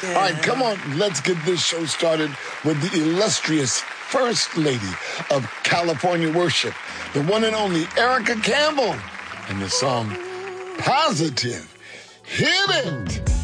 All right, come on. Let's get this show started with the illustrious First Lady of California Worship, the one and only Erica Campbell, and the song Positive. Hit it!